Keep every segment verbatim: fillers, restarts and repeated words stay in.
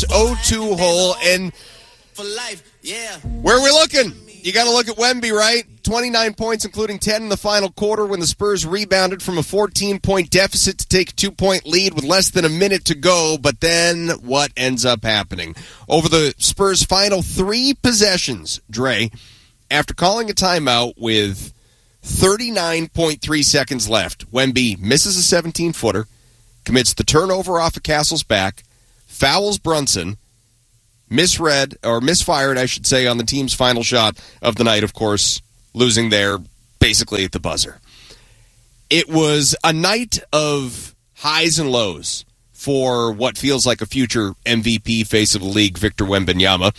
Spurs oh two hole. And where are we looking? You got to look at Wemby, right? twenty-nine points, including ten in the final quarter when the Spurs rebounded from a fourteen-point deficit to take a two-point lead with less than a minute to go. But then what ends up happening? Over the Spurs' final three possessions, Dre, after calling a timeout with thirty-nine point three seconds left, Wemby misses a seventeen-footer, commits the turnover off of Castle's back, fouls Brunson, misread, or misfired, I should say, on the team's final shot of the night, of course, losing there basically at the buzzer. It was a night of highs and lows for what feels like a future M V P face of the league, Victor Wembanyama.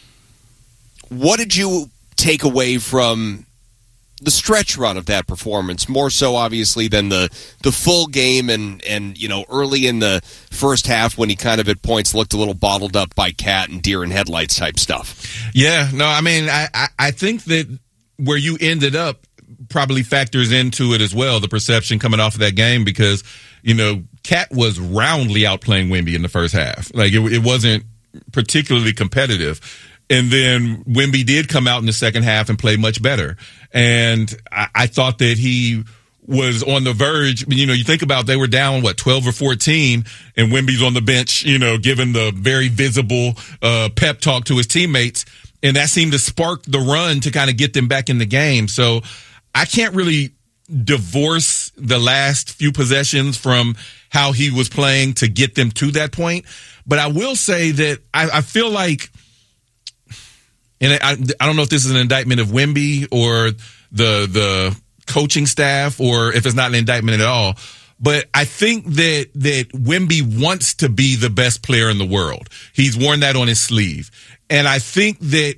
What did you take away from the stretch run of that performance, more so obviously than the the full game and, and you know, early in the first half when he kind of at points looked a little bottled up by cat and deer in headlights type stuff? Yeah, no, I mean, I, I, I think that where you ended up probably factors into it as well, the perception coming off of that game, because, you know, Cat was roundly outplaying Wemby in the first half. Like, it, it wasn't particularly competitive. And then Wemby did come out in the second half and play much better. And I, I thought that he was on the verge. You know, you think about they were down, what, twelve or fourteen, and Wemby's on the bench, you know, giving the very visible uh, pep talk to his teammates. And that seemed to spark the run to kind of get them back in the game. So I can't really divorce the last few possessions from how he was playing to get them to that point. But I will say that I, I feel like, and I, I don't know if this is an indictment of Wemby or the the coaching staff, or if it's not an indictment at all, but I think that that Wemby wants to be the best player in the world. He's worn that on his sleeve. And I think that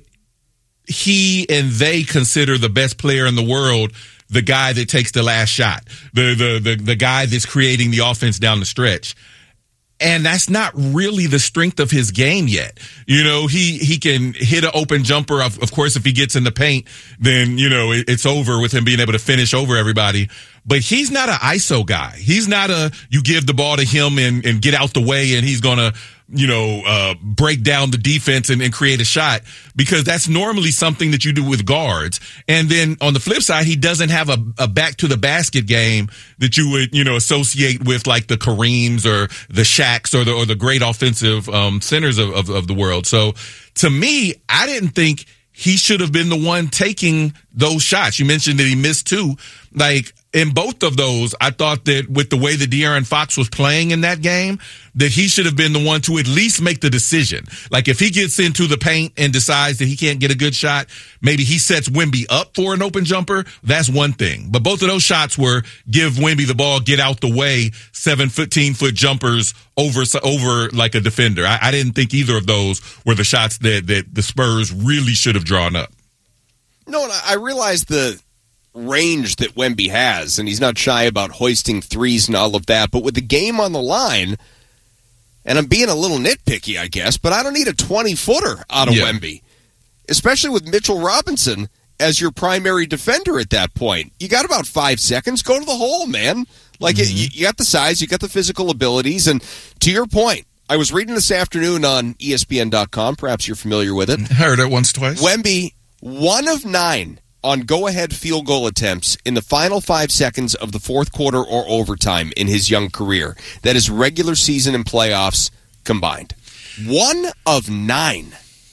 he and they consider the best player in the world the guy that takes the last shot, the the the, the guy that's creating the offense down the stretch. And that's not really the strength of his game yet. You know, he, he can hit an open jumper. Of, of course, if he gets in the paint, then, you know, it, it's over with him being able to finish over everybody. But he's not an I S O guy. He's not a, you give the ball to him and, and get out the way and he's going to, you know, uh, break down the defense and, and create a shot, because that's normally something that you do with guards. And then on the flip side, he doesn't have a, a back to the basket game that you would, you know, associate with like the Kareems or the Shaqs or the, or the great offensive, um, centers of, of, of the world. So to me, I didn't think he should have been the one taking those shots. You mentioned that he missed two. Like, in both of those, I thought that with the way that De'Aaron Fox was playing in that game, that he should have been the one to at least make the decision. Like, if he gets into the paint and decides that he can't get a good shot, maybe he sets Wemby up for an open jumper. That's one thing. But both of those shots were give Wemby the ball, get out the way, seven, fifteen foot jumpers over, over like a defender. I, I didn't think either of those were the shots that, that the Spurs really should have drawn up. No, and I realize the range that Wemby has, and he's not shy about hoisting threes and all of that, but with the game on the line, and I'm being a little nitpicky, I guess, but I don't need a twenty-footer out of yeah. Wemby, especially with Mitchell Robinson as your primary defender at that point. You got about five seconds. Go to the hole, man. Like, mm-hmm. you, you got the size, you got the physical abilities, and to your point, I was reading this afternoon on E S P N dot com. Perhaps you're familiar with it. Heard it once, twice. Wemby, one of nine on go-ahead field goal attempts in the final five seconds of the fourth quarter or overtime in his young career. That is regular season and playoffs combined. One of nine.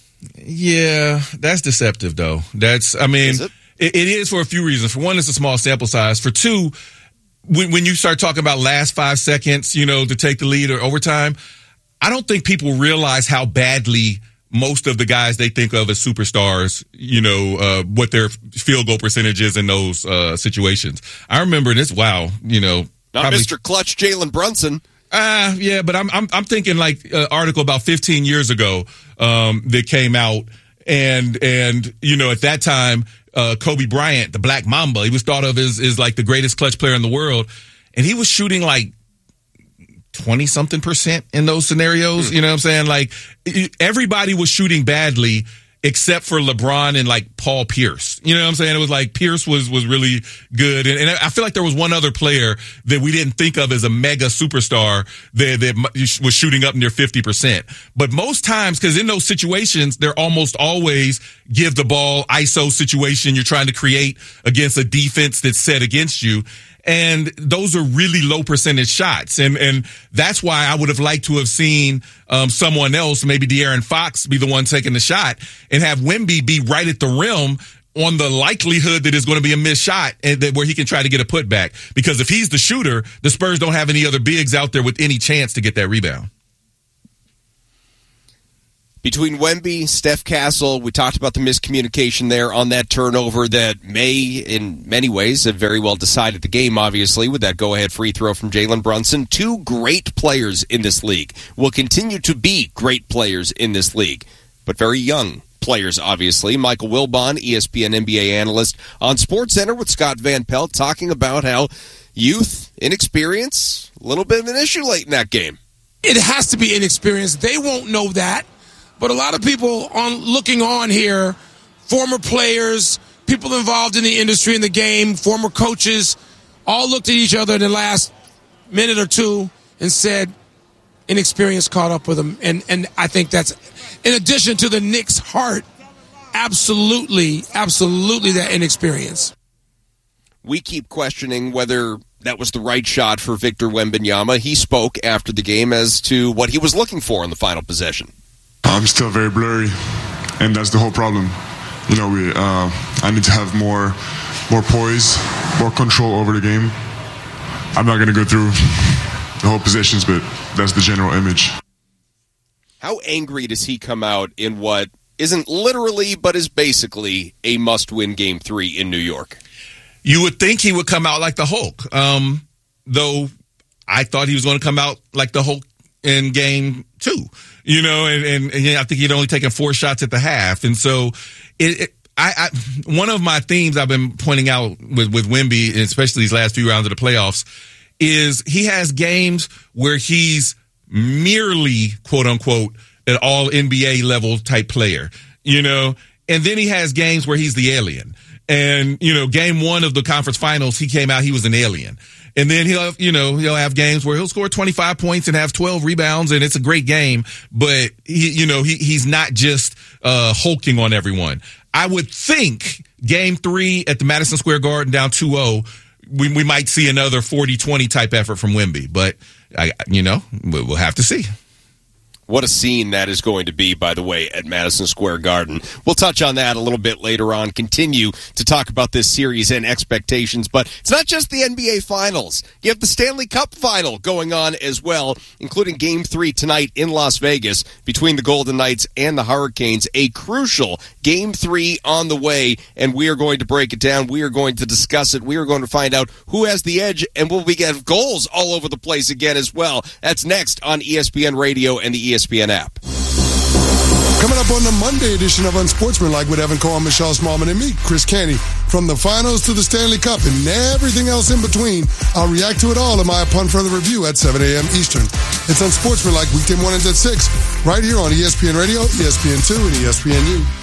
Yeah, that's deceptive, though. That's, I mean, is it? It, it is for a few reasons. For one, it's a small sample size. For two, when, when you start talking about last five seconds, you know, to take the lead or overtime, I don't think people realize how badly most of the guys they think of as superstars, you know, uh, what their field goal percentage is in those uh, situations. I remember this, wow, you know. Not probably, Mister Clutch Jalen Brunson. Ah, uh, yeah, but I'm I'm I'm thinking like an article about fifteen years ago um, that came out, and and you know, at that time, uh, Kobe Bryant, the Black Mamba, he was thought of as, as like the greatest clutch player in the world, and he was shooting like twenty something percent in those scenarios. You know what I'm saying? Like, everybody was shooting badly except for LeBron and like Paul Pierce. You know what I'm saying? It was like Pierce was, was really good. And, and I feel like there was one other player that we didn't think of as a mega superstar that, that was shooting up near fifty percent. But most times, because in those situations, they're almost always give the ball I S O situation you're trying to create against a defense that's set against you. And those are really low percentage shots. And, and that's why I would have liked to have seen, um, someone else, maybe De'Aaron Fox, be the one taking the shot and have Wemby be right at the rim on the likelihood that it's going to be a missed shot and that where he can try to get a putback. Because if he's the shooter, the Spurs don't have any other bigs out there with any chance to get that rebound. Between Wemby, Steph Castle, we talked about the miscommunication there on that turnover that may, in many ways, have very well decided the game, obviously, with that go-ahead free throw from Jalen Brunson. Two great players in this league. Will continue to be great players in this league, but very young players, obviously. Michael Wilbon, E S P N N B A analyst on SportsCenter with Scott Van Pelt, talking about how youth, inexperience, a little bit of an issue late in that game. It has to be inexperience. They won't know that. But a lot of people on looking on here, former players, people involved in the industry, in the game, former coaches, all looked at each other in the last minute or two and said, inexperience caught up with them. And, and I think that's, in addition to the Knicks' heart, absolutely, absolutely that inexperience. We keep questioning whether that was the right shot for Victor Wembanyama. He spoke after the game as to what he was looking for in the final possession. I'm still very blurry, and that's the whole problem. You know, we. Uh, I need to have more, more poise, more control over the game. I'm not going to go through the whole positions, but that's the general image. How angry does he come out in what isn't literally, but is basically a must-win Game Three in New York? You would think he would come out like the Hulk, um, though I thought he was going to come out like the Hulk in Game Two. You know, and, and, and I think he'd only taken four shots at the half. And so it, it I, I, one of my themes I've been pointing out with, with Wemby, and especially these last few rounds of the playoffs, is he has games where he's merely, quote unquote, an all N B A level type player, you know, and then he has games where he's the alien. And, you know, game one of the conference finals, he came out, he was an alien. And then he'll, you know, he'll have games where he'll score twenty-five points and have twelve rebounds, and it's a great game. But he, you know, he, he's not just, uh, hulking on everyone. I would think game three at the Madison Square Garden down two oh, we, we might see another forty twenty type effort from Wemby. But, I, you know, we'll have to see. What a scene that is going to be, by the way, at Madison Square Garden. We'll touch on that a little bit later on, continue to talk about this series and expectations. But it's not just the N B A Finals. You have the Stanley Cup Final going on as well, including Game three tonight in Las Vegas between the Golden Knights and the Hurricanes. A crucial Game three on the way, and we are going to break it down. We are going to discuss it. We are going to find out who has the edge, and will we get goals all over the place again as well. That's next on E S P N Radio and the E S P N app. Coming up on the Monday edition of Unsportsmanlike with Evan Cohen, Michelle Smallman, and me, Chris Canty. From the finals to the Stanley Cup and everything else in between, I'll react to it all in my Upon Further Review at seven a.m. Eastern. It's Unsportsmanlike weekday mornings at six, right here on E S P N Radio, E S P N two, and E S P N U.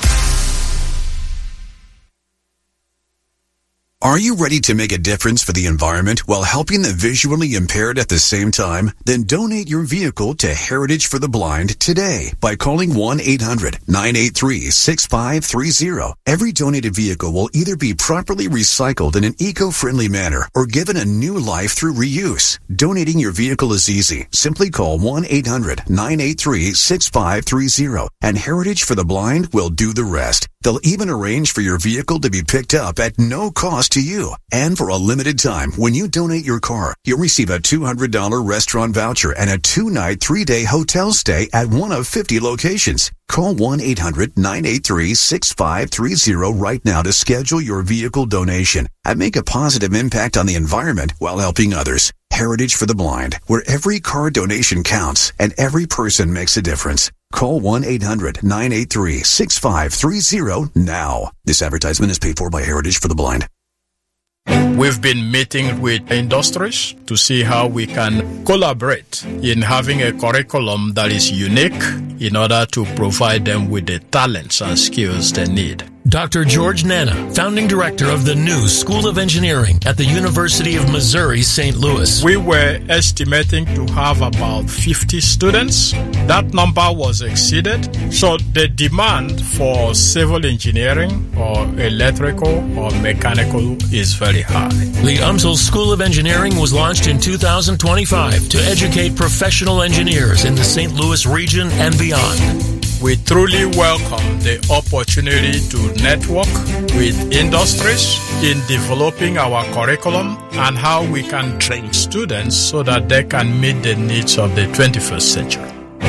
Are you ready to make a difference for the environment while helping the visually impaired at the same time? Then donate your vehicle to Heritage for the Blind today by calling one eight hundred nine eight three six five three zero. Every donated vehicle will either be properly recycled in an eco-friendly manner or given a new life through reuse. Donating your vehicle is easy. Simply call one eight hundred nine eight three six five three zero and Heritage for the Blind will do the rest. They'll even arrange for your vehicle to be picked up at no cost to you. And for a limited time, when you donate your car, you'll receive a two hundred dollars restaurant voucher and a two-night, three-day hotel stay at one of fifty locations. Call one eight hundred nine eight three six five three zero right now to schedule your vehicle donation and make a positive impact on the environment while helping others. Heritage for the Blind, where every car donation counts and every person makes a difference. Call one eight hundred nine eight three six five three zero now. This advertisement is paid for by Heritage for the Blind. We've been meeting with industries to see how we can collaborate in having a curriculum that is unique in order to provide them with the talents and skills they need. Doctor George Nana, founding director of the new School of Engineering at the University of Missouri, Saint Louis. We were estimating to have about fifty students. That number was exceeded. So the demand for civil engineering or electrical or mechanical is very high. The U M S L School of Engineering was launched in two thousand twenty-five to educate professional engineers in the Saint Louis region and beyond. We truly welcome the opportunity to network with industries in developing our curriculum and how we can train students so that they can meet the needs of the twenty-first century.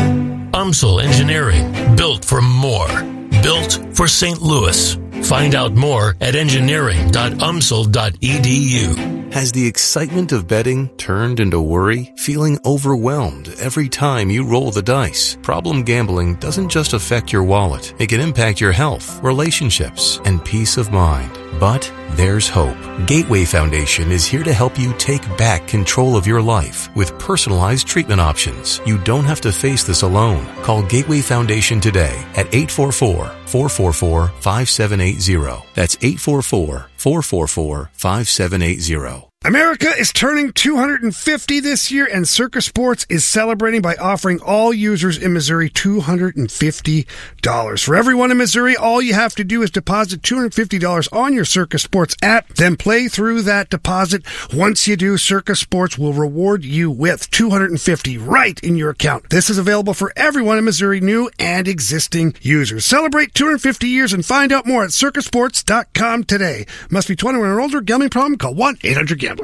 U M S L Engineering, built for more. Built for Saint Louis. Find out more at engineering dot u m s l dot e d u. Has the excitement of betting turned into worry? Feeling overwhelmed every time you roll the dice? Problem gambling doesn't just affect your wallet. It can impact your health, relationships, and peace of mind. But there's hope. Gateway Foundation is here to help you take back control of your life with personalized treatment options. You don't have to face this alone. Call Gateway Foundation today at eight four four, four four four, five seven eight zero. That's eight four four, four four four, five seven eight zero. America is turning two hundred fifty this year, and Circa Sports is celebrating by offering all users in Missouri two hundred fifty dollars. For everyone in Missouri, all you have to do is deposit two hundred fifty dollars on your Circa Sports app, then play through that deposit. Once you do, Circa Sports will reward you with two hundred fifty dollars right in your account. This is available for everyone in Missouri, new and existing users. Celebrate two hundred fifty years and find out more at circa sports dot com today. Must be twenty-one or older. Gambling problem? Call one eight hundred gambler.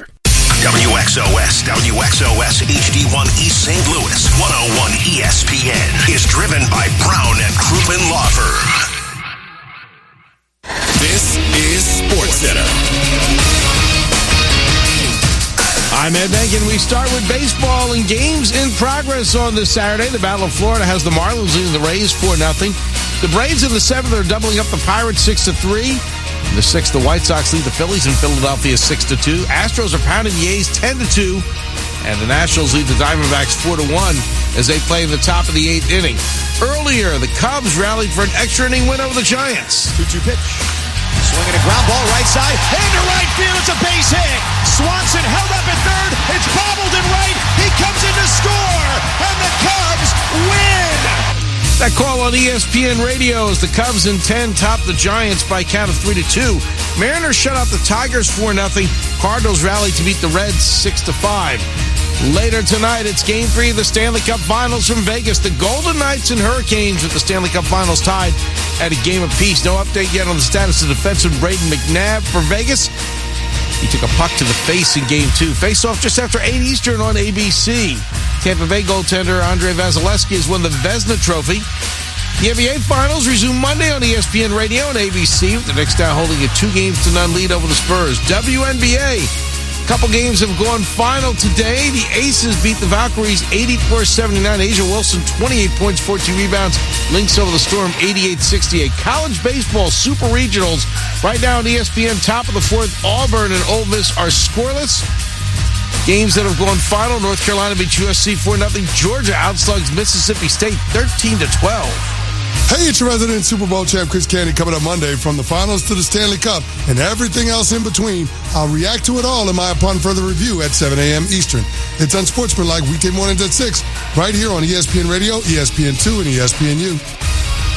W X O S, W X O S H D one East Saint Louis, one oh one E S P N is driven by Brown and Crouppen Law Firm. This is SportsCenter. I'm Ed Benkin. We start with baseball and games in progress on this Saturday. The Battle of Florida has the Marlins leading the Rays four nothing. The Braves in the seventh are doubling up the Pirates six to three. In the sixth, the White Sox lead the Phillies in Philadelphia six to two. Astros are pounding the A's ten to two. And the Nationals lead the Diamondbacks four to one as they play in the top of the eighth inning. Earlier, the Cubs rallied for an extra inning win over the Giants. two two pitch. Swinging a ground ball right side. Into right field. It's a base hit. Swanson held up at third. It's bobbled in right. He comes in to score. And the Cubs win. That call on E S P N Radio as the Cubs in ten top the Giants by a count of three to two. Mariners shut out the Tigers four nothing. Cardinals rallied to beat the Reds six to five. Later tonight, it's Game three of the Stanley Cup Finals from Vegas. The Golden Knights and Hurricanes with the Stanley Cup Finals tied at a game apiece. No update yet on the status of defenseman Braden McNabb for Vegas. He took a puck to the face in Game two. Face off just after eight Eastern on A B C. Tampa Bay goaltender Andrei Vasilevsky has won the Vezina Trophy. The N B A Finals resume Monday on E S P N Radio and A B C, with the Knicks now holding a two games to none lead over the Spurs. W N B A. A couple games have gone final today. The Aces beat the Valkyries eighty-four seventy-nine. Asia Wilson, twenty-eight points, fourteen rebounds. Lynx over the Storm, eighty-eight sixty-eight. College baseball super regionals right now on E S P N. Top of the fourth, Auburn and Ole Miss are scoreless. Games that have gone final, North Carolina beats U S C four nothing. Georgia outslugs Mississippi State thirteen to twelve. Hey, it's your resident Super Bowl champ, Chris Canty, coming up Monday. From the finals to the Stanley Cup and everything else in between, I'll react to it all in my Upon Further Review at seven a.m. Eastern. It's Unsportsmanlike weekday mornings at six, right here on E S P N Radio, E S P N two, and E S P N U.